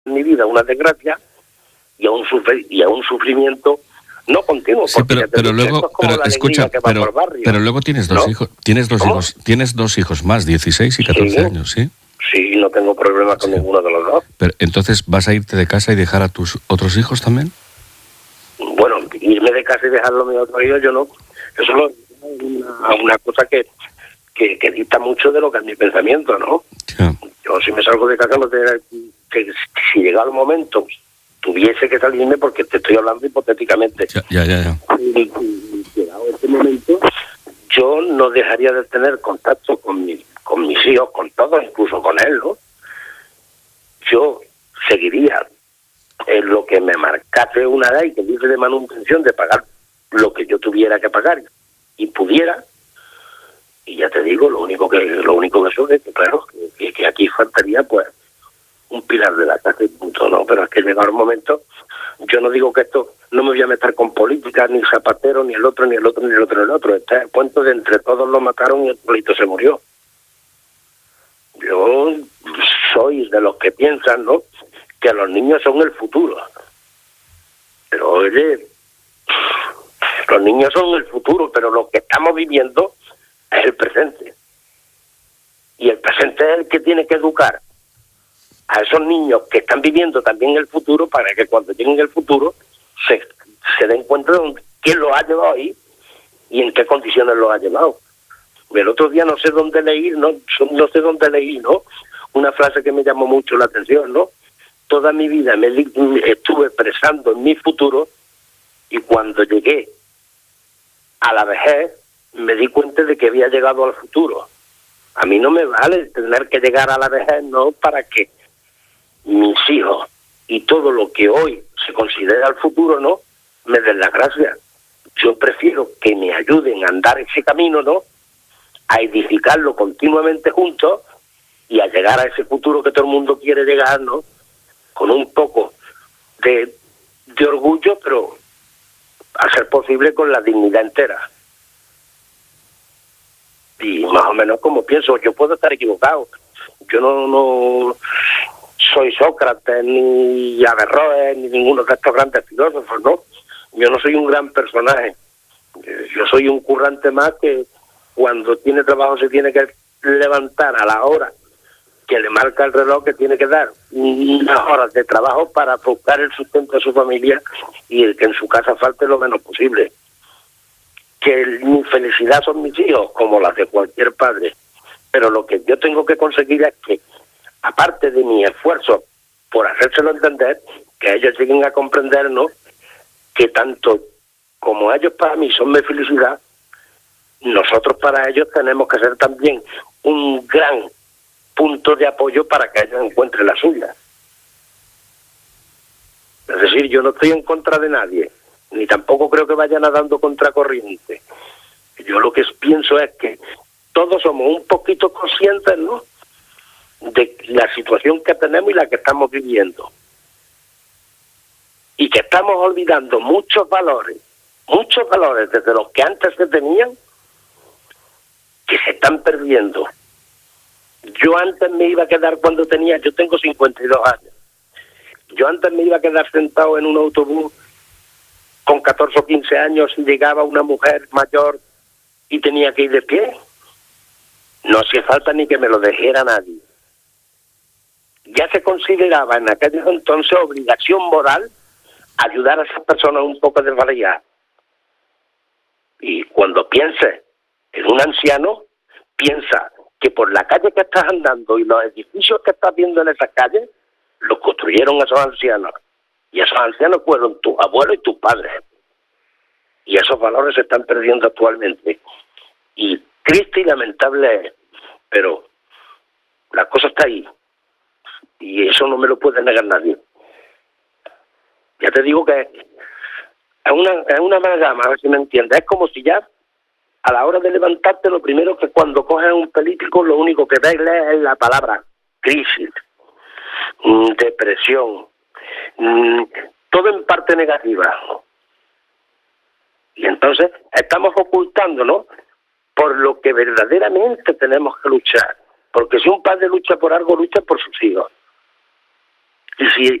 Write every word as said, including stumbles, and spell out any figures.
en mi vida una desgracia y a un, sufri- y a un sufrimiento no continuo. Sí, pero, pero luego, pero escucha, pero, barrio, pero luego tienes dos ¿no? hijos, tienes dos ¿Cómo? hijos, tienes dos hijos más, dieciséis y catorce Sí. años, ¿sí? Sí, no tengo problema con Sí. ninguno de los dos. Pero entonces, ¿vas a irte de casa y dejar a tus otros hijos también? Bueno, irme de casa y dejarlo a mis otros hijos, yo no. Eso es una, una cosa que, que, que dicta mucho de lo que es mi pensamiento, ¿no? Ya. Yo si me salgo de casa, no tendría que, que si llegara el momento, tuviese que salirme, porque te estoy hablando hipotéticamente. Ya, ya, ya. ya. Y, y, llegado este momento, yo no dejaría de tener contacto con, mi, con mis hijos, con todos, incluso con él, ¿no? Yo seguiría en lo que me marcase una ley que dice de manutención de pagar lo que yo tuviera que pagar y pudiera, y ya te digo, lo único que lo único que soy es que, claro, que, que aquí faltaría pues un pilar de la casa y punto, ¿no? Pero es que llegado el momento, yo no digo que esto, no me voy a meter con política, ni Zapatero, ni el otro, ni el otro, ni el otro, ni el otro. Este es el cuento de entre todos lo mataron y el polito se murió. Yo soy de los que piensan, ¿no?, que los niños son el futuro. Pero oye, los niños son el futuro, pero lo que estamos viviendo es el presente. Y el presente es el que tiene que educar a esos niños que están viviendo también el futuro, para que cuando lleguen el futuro se, se den cuenta de quién los ha llevado ahí y en qué condiciones los ha llevado. El otro día no sé dónde leí, no, no sé dónde leí, ¿no?, una frase que me llamó mucho la atención, ¿no? Toda mi vida me estuve pensando en mi futuro y cuando llegué a la vejez me di cuenta de que había llegado al futuro. A mí no me vale tener que llegar a la vejez, no, para que mis hijos y todo lo que hoy se considera el futuro, no, me den las gracias. Yo prefiero que me ayuden a andar ese camino, no, a edificarlo continuamente juntos y a llegar a ese futuro que todo el mundo quiere llegar, no, con un poco de, de orgullo, pero a ser posible con la dignidad entera. Y más o menos como pienso, yo puedo estar equivocado. Yo no, no soy Sócrates, ni Averroes, ni ninguno de estos grandes filósofos, ¿no? Yo no soy un gran personaje. Yo soy un currante más que cuando tiene trabajo se tiene que levantar a la hora que le marca el reloj, que tiene que dar unas horas de trabajo para buscar el sustento de su familia y el que en su casa falte lo menos posible. Que mi felicidad son mis hijos, como las de cualquier padre, pero lo que yo tengo que conseguir es que, aparte de mi esfuerzo por hacérselo entender, que ellos lleguen a comprendernos que tanto como ellos para mí son mi felicidad, nosotros para ellos tenemos que ser también un gran punto de apoyo para que ellos encuentren la suya. Es decir, yo no estoy en contra de nadie, ni tampoco creo que vaya nadando contracorriente. Yo lo que pienso es que todos somos un poquito conscientes, ¿no?, de la situación que tenemos y la que estamos viviendo. Y que estamos olvidando muchos valores, muchos valores desde los que antes se tenían, que se están perdiendo. Yo antes me iba a quedar cuando tenía, yo tengo cincuenta y dos años, yo antes me iba a quedar sentado en un autobús con catorce o quince años y llegaba una mujer mayor y tenía que ir de pie. No hacía falta ni que me lo dijera nadie. Ya se consideraba en aquel entonces obligación moral ayudar a esas personas un poco desvalidas. Y cuando pienses en un anciano, piensa que por la calle que estás andando y los edificios que estás viendo en esas calles, los construyeron esos ancianos. Y esos ancianos fueron tus abuelos y tus padres. Y esos valores se están perdiendo actualmente. Y triste y lamentable es, pero la cosa está ahí. Y eso no me lo puede negar nadie. Ya te digo que es una, es una amalgama, a ver si me entiendes. Es como si ya, a la hora de levantarte, lo primero que cuando coges un político, lo único que ves es la palabra crisis, depresión, todo en parte negativa. Y entonces estamos ocultándonos por lo que verdaderamente tenemos que luchar. Porque si un padre lucha por algo, lucha por sus hijos. Y si